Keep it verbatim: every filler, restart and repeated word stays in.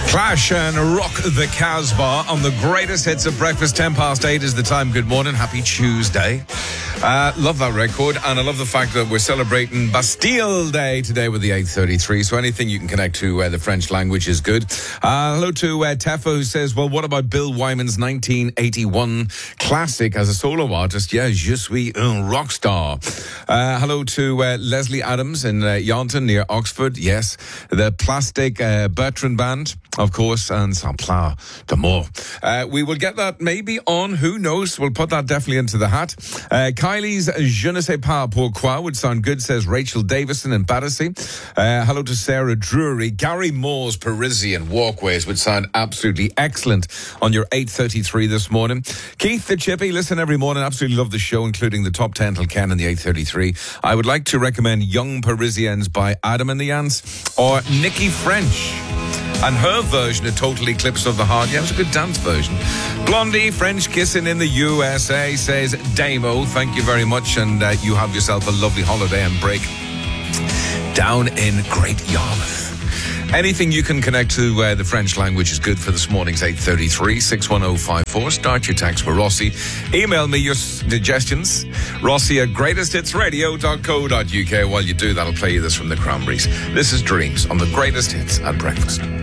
Clash and Rock the Casbah on the greatest hits of breakfast. Ten past eight is the time. Good morning. Happy Tuesday. Uh, love that record, and I love the fact that we're celebrating Bastille Day today with the eight thirty-three, so anything you can connect to uh, the French language is good. Uh, hello to uh, Teffa, who says, well, what about Bill Wyman's nineteen eighty-one classic as a solo artist? Yeah, Je suis un rock star. Uh, hello to uh, Leslie Adams in uh, Yaunton near Oxford. Yes, the Plastic uh, Bertrand Band, of course, and Saint-Pla de Mort. Uh, we will get that maybe on, who knows? We'll put that definitely into the hat. Uh, Kylie's Je ne sais pas pourquoi would sound good, says Rachel Davison in Battersea. Uh, hello to Sarah Drury. Gary Moore's Parisian Walkways would sound absolutely excellent on your eight thirty-three this morning. Keith the Chippy, listen every morning, absolutely love the show, including the top ten till Ken and the eight thirty-three. I would like to recommend Young Parisians by Adam and the Ants or Nikki French and her version of Total Eclipse of the Heart. Yeah, it was a good dance version. Blondie, French Kissing in the U S A, says Damo. Thank you very much, and uh, you have yourself a lovely holiday and break down in Great Yarmouth. Anything you can connect to uh, the French language is good for this morning's eight thirty-three, six one oh five four. Start your text for Rossi. Email me your suggestions, Rossi at greatest hits radio dot co dot uk. While you do that, I'll play you this from the Cranberries. This is Dreams on the Greatest Hits at Breakfast.